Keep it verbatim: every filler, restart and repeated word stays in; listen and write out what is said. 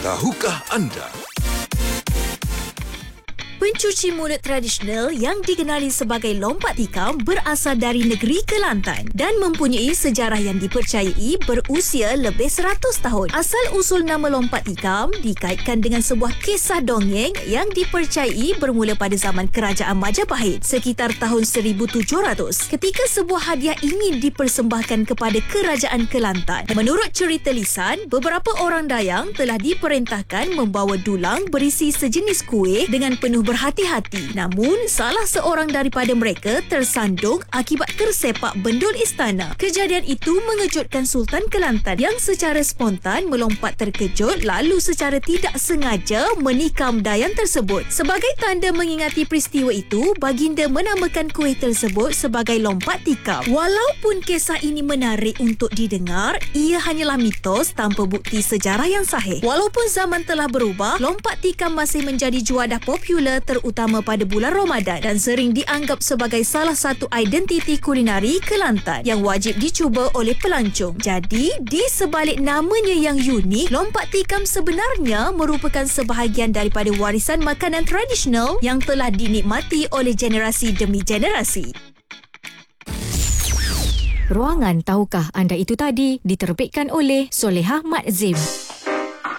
Tahukah anda? Pencuci mulut tradisional yang dikenali sebagai lompat tikam berasal dari negeri Kelantan dan mempunyai sejarah yang dipercayai berusia lebih seratus tahun. Asal-usul nama lompat tikam dikaitkan dengan sebuah kisah dongeng yang dipercayai bermula pada zaman Kerajaan Majapahit sekitar tahun seribu tujuh ratus ketika sebuah hadiah ingin dipersembahkan kepada Kerajaan Kelantan. Menurut cerita lisan, beberapa orang Dayang telah diperintahkan membawa dulang berisi sejenis kuih dengan penuh berhati-hati. Namun, salah seorang daripada mereka tersandung akibat tersepak bendul istana. Kejadian itu mengejutkan Sultan Kelantan yang secara spontan melompat terkejut lalu secara tidak sengaja menikam Dayang tersebut. Sebagai tanda mengingati peristiwa itu, baginda menamakan kuih tersebut sebagai lompat tikam. Walaupun kisah ini menarik untuk didengar, ia hanyalah mitos tanpa bukti sejarah yang sahih. Walaupun zaman telah berubah, lompat tikam masih menjadi juadah popular terutama pada bulan Ramadan dan sering dianggap sebagai salah satu identiti kulinari Kelantan yang wajib dicuba oleh pelancong. Jadi, di sebalik namanya yang unik, lompat tikam sebenarnya merupakan sebahagian daripada warisan makanan tradisional yang telah dinikmati oleh generasi demi generasi. Ruangan Tahukah Anda itu tadi diterbitkan oleh Solehah Mat Zim.